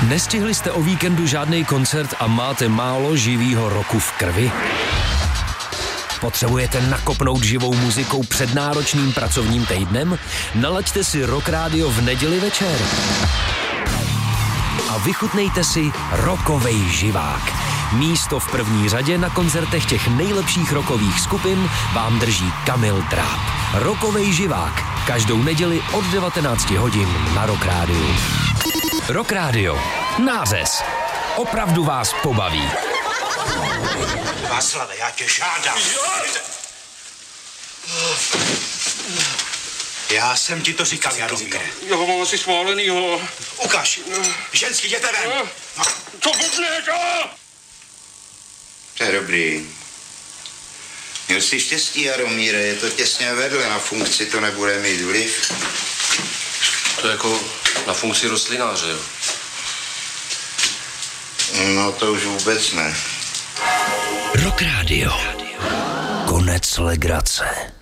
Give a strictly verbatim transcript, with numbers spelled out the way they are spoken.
Nestihli jste o víkendu žádný koncert a máte málo živýho roku v krvi? Potřebujete nakopnout živou muzikou před náročným pracovním týdnem? Nalaďte si Rock Radio v neděli večer. A vychutnejte si rockovej živák. Místo v první řadě na koncertech těch nejlepších rockových skupin vám drží Kamil Dráp. Rockovej živák. Každou neděli od devatenácti hodin na Rock Radio. Rock Radio. Nářez. Opravdu vás pobaví. Václave, já tě žádám. Já jsem ti to říkal, Jaromíre. Já ho mám asi schválenýho. Ukaž. Ženský, jděte ven. No. Co bubneš? To je dobrý. Měl jsi štěstí, Jaromíre, je to těsně vedle, na funkci to nebude mít vliv. To jako na funkci rostlináře, jo? No to už vůbec ne. Rock Radio. Konec legrace.